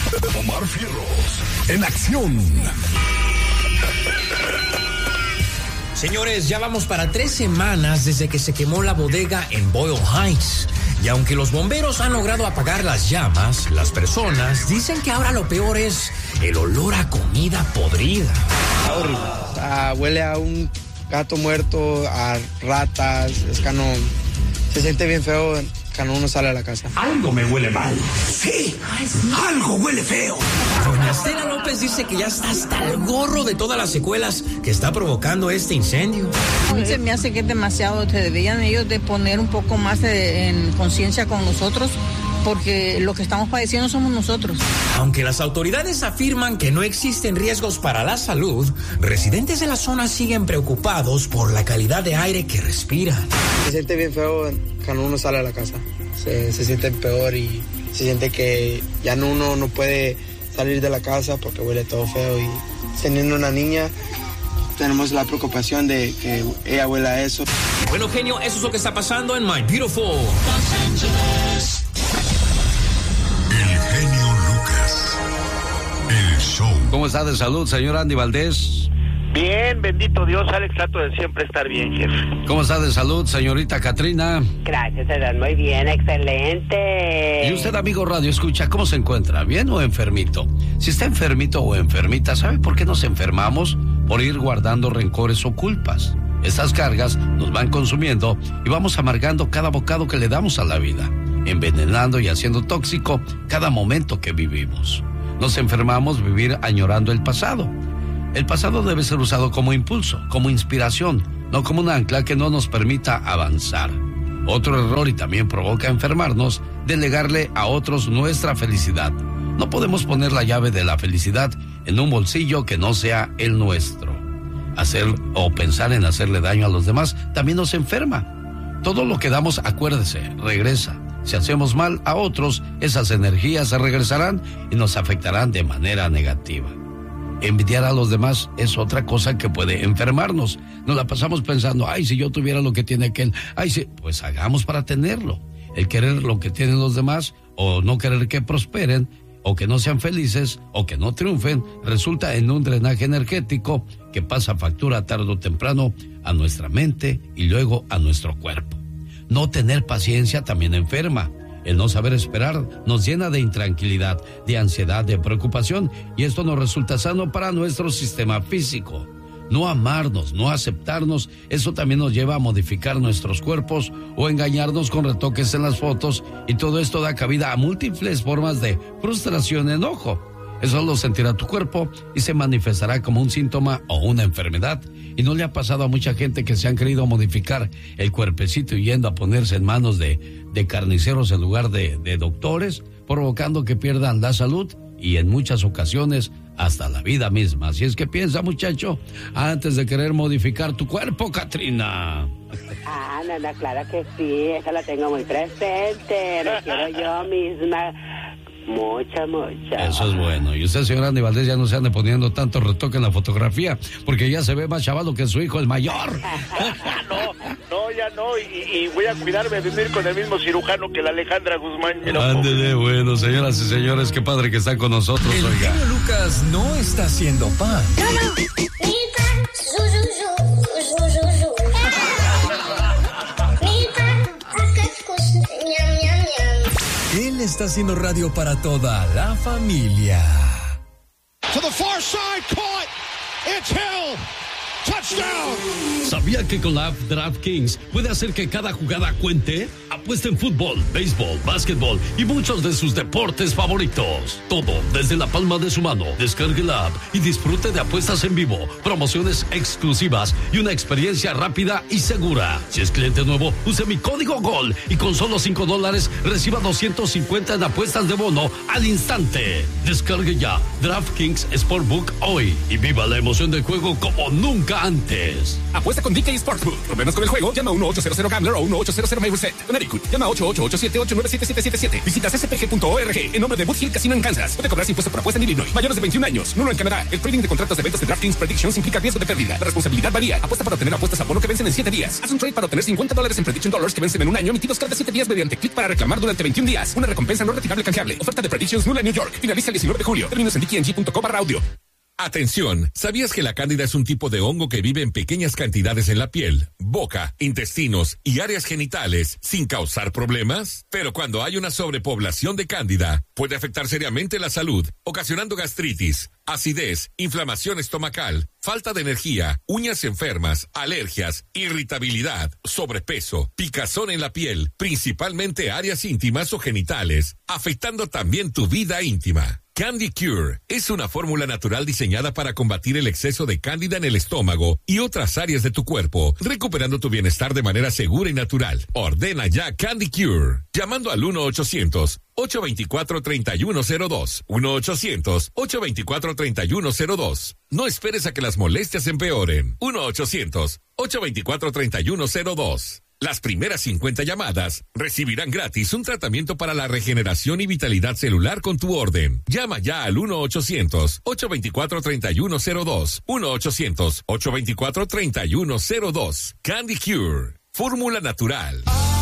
Omar Fierros, en acción. Señores, ya vamos para 3 semanas desde que se quemó la bodega en Boyle Heights. Y aunque los bomberos han logrado apagar las llamas, las personas dicen que ahora lo peor es el olor a comida podrida. Huele a un gato muerto, a ratas, es que no, se siente bien feo cuando uno sale a la casa. Algo me huele mal. Sí, algo huele feo. Doña Estela López dice que ya está hasta el gorro de todas las secuelas que está provocando este incendio. Se me hace que es demasiado, se deberían ellos de poner un poco más en conciencia con nosotros, porque lo que estamos padeciendo somos nosotros. Aunque las autoridades afirman que no existen riesgos para la salud, residentes de la zona siguen preocupados por la calidad de aire que respiran. Se siente bien feo cuando uno sale a la casa, se siente peor y se siente que ya uno no puede salir de la casa porque huele todo feo, y teniendo una niña tenemos la preocupación de que ella huela a eso. Bueno, genio, eso es lo que está pasando en My Beautiful Los Ángeles. El genio Lucas, el show. ¿Cómo está de salud, señor Andy Valdés? Bien, bendito Dios, Alex, trato de siempre estar bien, jefe. ¿Cómo está de salud, señorita Katrina? Gracias, Edad, muy bien, excelente. ¿Y usted, amigo Radio Escucha, cómo se encuentra? ¿Bien o enfermito? Si está enfermito o enfermita, ¿sabe por qué nos enfermamos? Por ir guardando rencores o culpas. Estas cargas nos van consumiendo y vamos amargando cada bocado que le damos a la vida, envenenando y haciendo tóxico cada momento que vivimos. Nos enfermamos vivir añorando el pasado. El pasado debe ser usado como impulso, como inspiración, no como un ancla que no nos permita avanzar. Otro error, y también provoca enfermarnos, delegarle a otros nuestra felicidad. No podemos poner la llave de la felicidad en un bolsillo que no sea el nuestro. Hacer o pensar en hacerle daño a los demás también nos enferma. Todo lo que damos, acuérdese, regresa. Si hacemos mal a otros, esas energías se regresarán y nos afectarán de manera negativa. Envidiar a los demás es otra cosa que puede enfermarnos. Nos la pasamos pensando, ay, si yo tuviera lo que tiene aquel, ay, sí, pues hagamos para tenerlo. El querer lo que tienen los demás, o no querer que prosperen, o que no sean felices, o que no triunfen, resulta en un drenaje energético que pasa factura tarde o temprano a nuestra mente y luego a nuestro cuerpo. No tener paciencia también enferma. El no saber esperar nos llena de intranquilidad, de ansiedad, de preocupación, y esto no resulta sano para nuestro sistema físico. No amarnos, no aceptarnos, eso también nos lleva a modificar nuestros cuerpos o engañarnos con retoques en las fotos, y todo esto da cabida a múltiples formas de frustración y enojo. Eso lo sentirá tu cuerpo y se manifestará como un síntoma o una enfermedad. ¿Y no le ha pasado a mucha gente que se han querido modificar el cuerpecito yendo a ponerse en manos de carniceros en lugar de doctores, provocando que pierdan la salud y en muchas ocasiones hasta la vida misma? Así es que piensa, muchacho, antes de querer modificar tu cuerpo, Katrina. Ah, no, claro que sí, esa la tengo muy presente, lo quiero yo misma. Mucha. Eso es bueno. Y usted, señor Andy Valdés, ya no se ande poniendo tanto retoque en la fotografía, porque ya se ve más chavalo que su hijo, el mayor. No, ya no. Y voy a cuidarme de ir con el mismo cirujano que la Alejandra Guzmán. Ándele, bueno, señoras y señores, qué padre que están con nosotros, el oiga. genio Lucas no está haciendo pan. Él está haciendo radio para toda la familia. To the far side, caught. It's Hill. Touchdown. ¿Sabía que con la app DraftKings puede hacer que cada jugada cuente? Apuesta en fútbol, béisbol, básquetbol y muchos de sus deportes favoritos. Todo desde la palma de su mano. Descargue la app y disfrute de apuestas en vivo, promociones exclusivas y una experiencia rápida y segura. Si es cliente nuevo, use mi código GOL y con solo $5 reciba 250 en apuestas de bono al instante. Descargue ya DraftKings Sportbook hoy y viva la emoción del juego como nunca nunca antes. Apuesta con DK Sportsbook. ¿Problemas con el juego? Llama a 1-800-GAMBLER o 1-800-MAY-RESET. Connecticut, llama a 888-897-7777. Visita ccpg.org en nombre de Boot Hill Casino en Kansas. Puede cobrar impuesto por apuesta en Illinois. Mayores de 21 años. Nulo en Canadá. El trading de contratos de ventas de DraftKings Predictions implica riesgo de pérdida. La responsabilidad varía. Apuesta para obtener apuestas a bono que vencen en 7 días. Haz un trade para obtener $50 en Prediction Dollars que vencen en un año, emitidos cada 7 días mediante clic para reclamar durante 21 días. Una recompensa no retirable canjeable. Oferta de Predictions nula en New York. Finaliza el 19 de julio. Términos en dkng.com/audio. Atención, ¿sabías que la cándida es un tipo de hongo que vive en pequeñas cantidades en la piel, boca, intestinos y áreas genitales sin causar problemas? Pero cuando hay una sobrepoblación de cándida, puede afectar seriamente la salud, ocasionando gastritis, acidez, inflamación estomacal, falta de energía, uñas enfermas, alergias, irritabilidad, sobrepeso, picazón en la piel, principalmente áreas íntimas o genitales, afectando también tu vida íntima. Candy Cure es una fórmula natural diseñada para combatir el exceso de cándida en el estómago y otras áreas de tu cuerpo, recuperando tu bienestar de manera segura y natural. Ordena ya Candy Cure, llamando al 1-800-824-3102. 1-800-824-3102. No esperes a que las molestias empeoren. 1-800-824-3102. Las primeras 50 llamadas recibirán gratis un tratamiento para la regeneración y vitalidad celular con tu orden. Llama ya al 1-800-824-3102. 1-800-824-3102. Candy Cure. Fórmula natural.